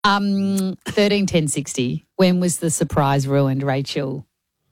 13-10-60. When was the surprise ruined, Rachel?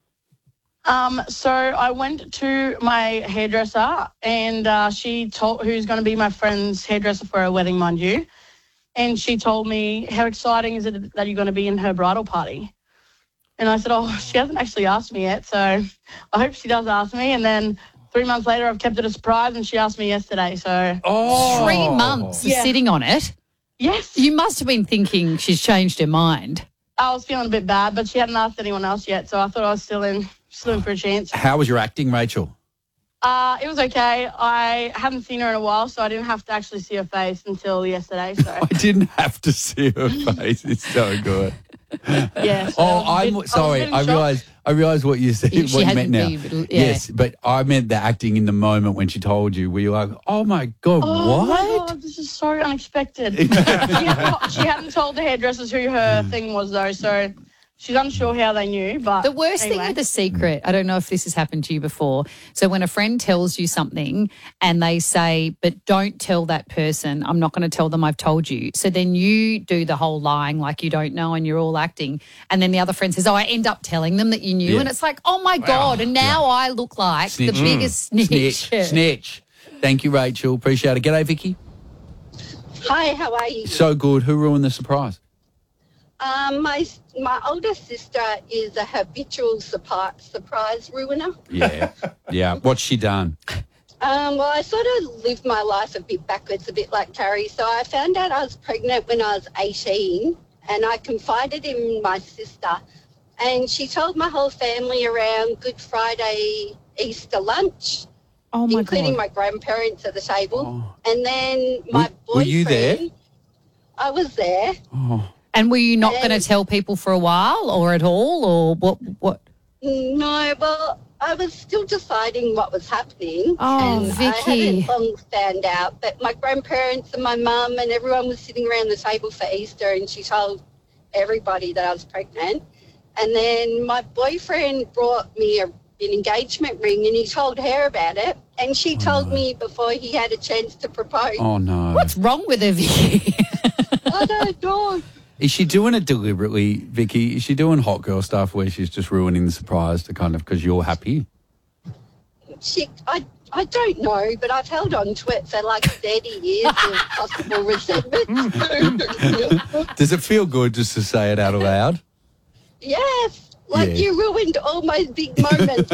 So I went to my hairdresser and she told who's going to be my friend's hairdresser for her wedding, mind you. And she told me, how exciting is it that you're going to be in her bridal party? And I said, she hasn't actually asked me yet, so I hope she does ask me. And then 3 months later, I've kept it a surprise and she asked me yesterday. So 3 months of sitting on it? Yes. You must have been thinking she's changed her mind. I was feeling a bit bad, but she hadn't asked anyone else yet, so I thought I was still in for a chance. How was your acting, Rachel? It was okay. I hadn't seen her in a while, so I didn't have to actually see her face until yesterday. So I didn't have to see her face. It's so good. Yeah. So I'm sorry. I realised what you said. What you meant now. Yes, but I meant the acting in the moment when she told you. Were you like, "Oh my god, what? Oh my god, this is so unexpected." she hadn't told the hairdressers who her thing was though, so she's unsure how they knew. But the worst thing with a secret, I don't know if this has happened to you before. So when a friend tells you something and they say, but don't tell that person, I'm not going to tell them I've told you. So then you do the whole lying like you don't know and you're all acting. And then the other friend says, I end up telling them that you knew. Yeah. And it's like, oh my God. And now I look like the biggest snitch. Snitch. Thank you, Rachel. Appreciate it. G'day, Vicky. Hi, how are you? So good. Who ruined the surprise? My older sister is a habitual surprise ruiner. Yeah. What's she done? Well, I sort of lived my life a bit backwards, a bit like Carrie. So I found out I was pregnant when I was 18 and I confided in my sister. And she told my whole family around Good Friday, Easter lunch, including my grandparents at the table. Oh. And then my boyfriend... Were you there? I was there. Oh. And were you not going to tell people for a while or at all or what? No, well, I was still deciding what was happening. Oh, and Vicky. I hadn't long found out, but my grandparents and my mum and everyone was sitting around the table for Easter and she told everybody that I was pregnant. And then my boyfriend brought me an engagement ring and he told her about it and she told me before he had a chance to propose. Oh, no. What's wrong with her, Vicky? I don't know. Is she doing it deliberately, Vicky? Is she doing hot girl stuff where she's just ruining the surprise to kind of because you're happy? I don't know, but I've held on to it for like 30 years of possible resentment. Does it feel good just to say it out loud? Yes. You ruined all my big moments.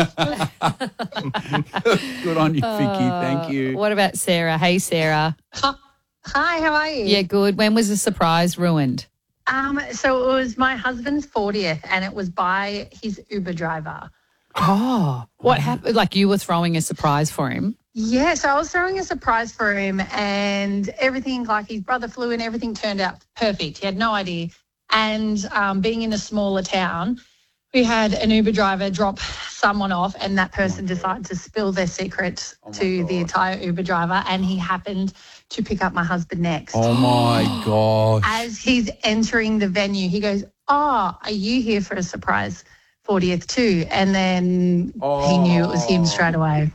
Good on you, Vicky. Thank you. What about Sarah? Hey, Sarah. Hi, how are you? Yeah, good. When was the surprise ruined? So it was my husband's 40th and it was by his Uber driver. Oh, what happened? Like you were throwing a surprise for him? Yeah, so I was throwing a surprise for him and everything, like his brother flew in, everything turned out perfect. He had no idea. And being in a smaller town, we had an Uber driver drop someone off and that person decided to spill their secret to the entire Uber driver and he happened to pick up my husband next. Oh, my gosh. As he's entering the venue, he goes, are you here for a surprise 40th too? And then he knew it was him straight away.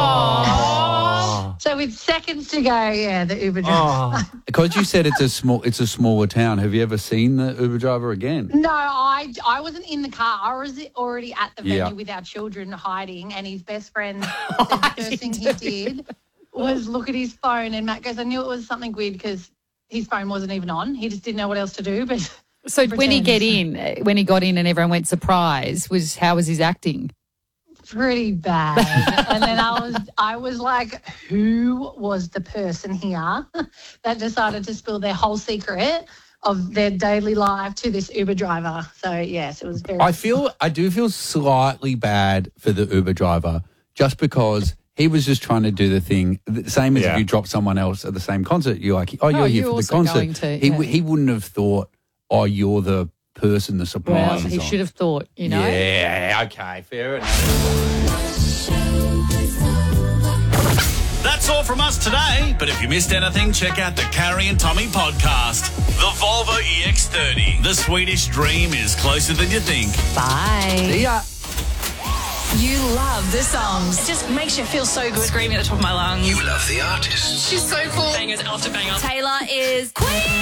So with seconds to go, the Uber driver. Because you said it's a smaller town. Have you ever seen the Uber driver again? No, I wasn't in the car. I was already at the venue with our children hiding and his best friend said the first thing he did was look at his phone and Matt goes, I knew it was something weird because his phone wasn't even on. He just didn't know what else to do. But so when he got in and everyone went surprise, how was his acting? Pretty bad. And then I was like, who was the person here that decided to spill their whole secret of their daily life to this Uber driver? So yes, it was very. I do feel slightly bad for the Uber driver just because he was just trying to do the thing, the same as if you drop someone else at the same concert. You're like, you're here for the concert. He wouldn't have thought, you're the person the surprise is he on. should have thought, you know. Yeah, okay, fair enough. That's all from us today, but if you missed anything, check out the Carrie and Tommy podcast. The Volvo EX30. The Swedish dream is closer than you think. Bye. See ya. You love the songs. It just makes you feel so good screaming at the top of my lungs. You love the artists. She's so cool. Bangers after banger. Taylor is Queen.